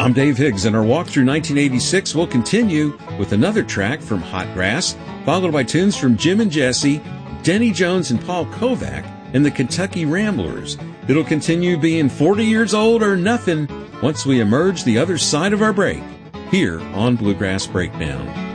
I'm Dave Higgs, and our walk through 1986 will continue with another track from Hot Grass, followed by tunes from Jim and Jesse, Denny Jones and Paul Kovac, and the Kentucky Ramblers. It'll continue being 40 years old or nothing once we emerge the other side of our break, here on Bluegrass Breakdown.